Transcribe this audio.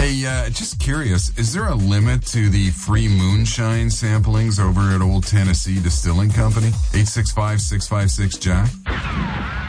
Hey, just curious, is there a limit to the free moonshine samplings over at Old Tennessee Distilling Company? 865-656-JACK?